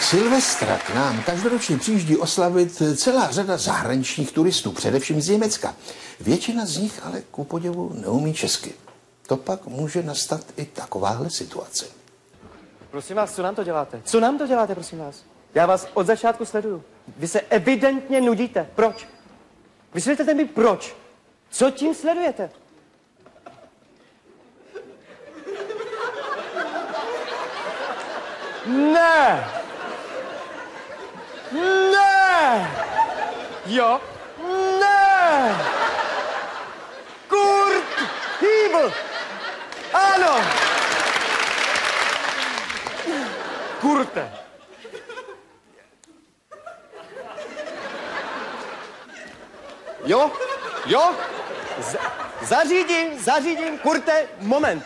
Silvestra k nám každoročně přijíždí oslavit celá řada zahraničních turistů, především z Německa. Většina z nich ale ku podivu neumí česky. To pak může nastat i takováhle situace. Prosím vás, co nám to děláte? Co nám to děláte, prosím vás? Já vás od začátku sleduju. Vy se evidentně nudíte. Proč? Vysvětlete mi proč. Co tím sledujete? Ne! Ne! Jo? Ne! Kurt Hýbl! Ano! Kurte! Jo? Jo? Zařídím, Kurte, moment.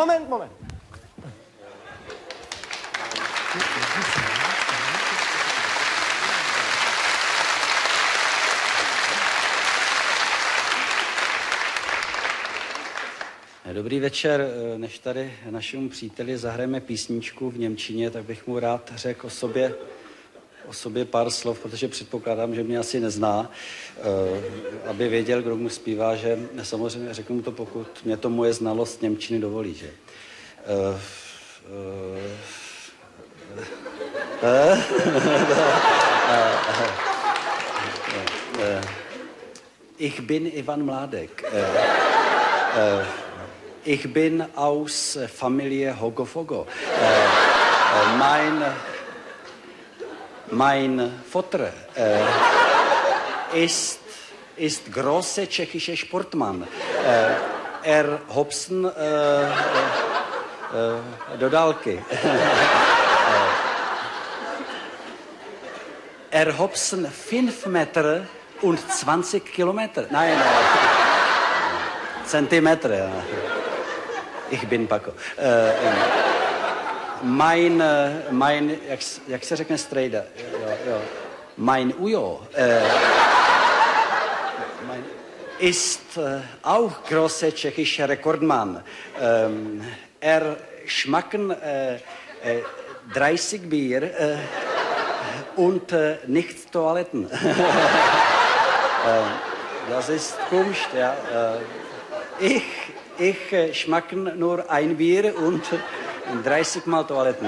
Dobrý večer, než tady našemu příteli zahrajeme písničku v němčině, tak bych mu rád řekl o sobě pár slov, protože předpokládám, že mě asi nezná, aby věděl, kdo mu zpívá, že samozřejmě řeknu mu to, pokud mě to moje znalost němčiny dovolí, že. Ich bin Ivan Mládek. Ich bin aus Familie Hogofogo. Mein Vater ist große tschechische Sportmann. Hobson do dálky. Hobson 5 Meter und 20 Kilometer. Nein. Zentimetr. Ich bin Paco. Jak se řekne strejda? Jo. Mein Ujo ist auch große tschechische Rekordmann. Schmacken 30 Bier und nicht Toiletten. Das ist Kunst, ja. Ich schmacken nur ein Bier und 30 Mal Toiletten.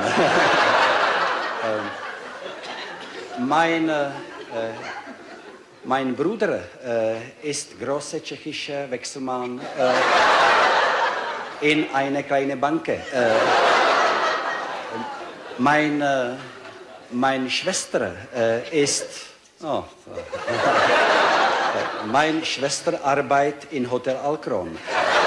Mein Bruder ist großer tschechischer Wechselmann in einer kleinen Bank. Meine Schwester meine Schwester arbeitet in Hotel Alcron.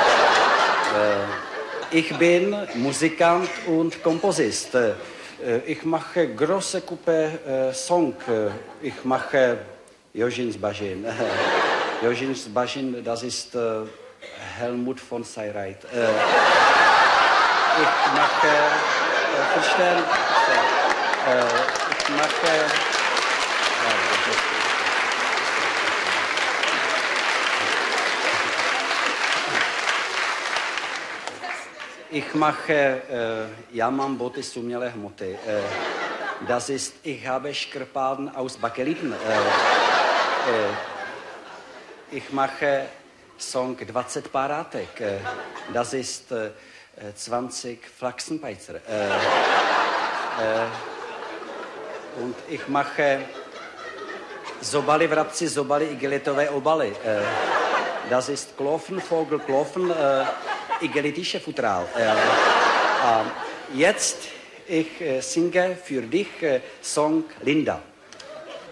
Ich bin Musikant und Komposist. Ich mache große Gruppe Song. Ich mache Jožin Zbažin. Jožin Zbažin, das ist Helmut von Seyreit. Ich mache verstehen. Ich mache Ich mache, já mám boty z umělé hmoty. Das ist, ich habe Škrpaden aus Bakeliten. Ich mache Song 20 Parátek. Das ist 20 Flachsenpeizer. Und ich mache Zobaly vrabci, zobaly igelitové obaly. Das ist Klofen, Vogel, Klofen, igelitische Futteral. Jetzt ich singe für dich Song Linda.